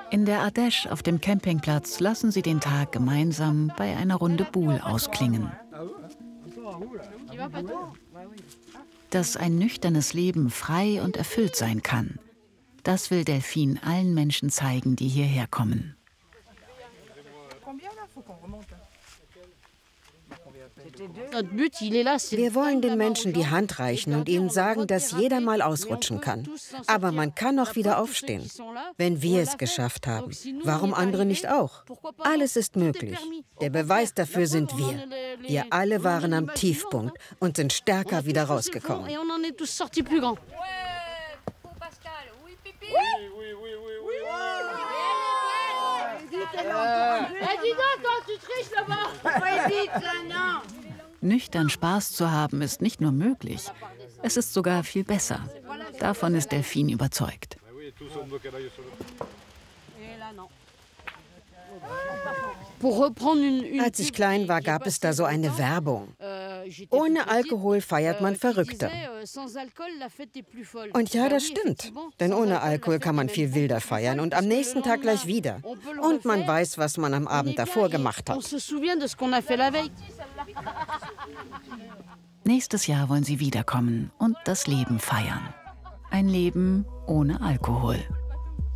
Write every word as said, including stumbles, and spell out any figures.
In der Ardèche auf dem Campingplatz lassen sie den Tag gemeinsam bei einer Runde Boule ausklingen. Dass ein nüchternes Leben frei und erfüllt sein kann, das will Delphine allen Menschen zeigen, die hierher kommen. Wir wollen den Menschen die Hand reichen und ihnen sagen, dass jeder mal ausrutschen kann. Aber man kann auch wieder aufstehen. Wenn wir es geschafft haben, warum andere nicht auch? Alles ist möglich. Der Beweis dafür sind wir. Wir alle waren am Tiefpunkt und sind stärker wieder rausgekommen. Nüchtern Spaß zu haben ist nicht nur möglich, es ist sogar viel besser. Davon ist Delphine überzeugt. Als ich klein war, gab es da so eine Werbung. Ohne Alkohol feiert man verrückter. Und ja, das stimmt. Denn ohne Alkohol kann man viel wilder feiern und am nächsten Tag gleich wieder. Und man weiß, was man am Abend davor gemacht hat. Nächstes Jahr wollen sie wiederkommen und das Leben feiern. Ein Leben ohne Alkohol.